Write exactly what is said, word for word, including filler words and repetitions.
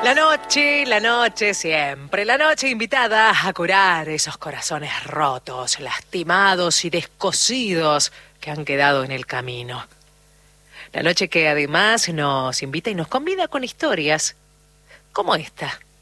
La noche, la noche, siempre. La noche invitada a curar esos corazones rotos, lastimados y descosidos que han quedado en el camino. La noche que además nos invita y nos convida con historias como esta.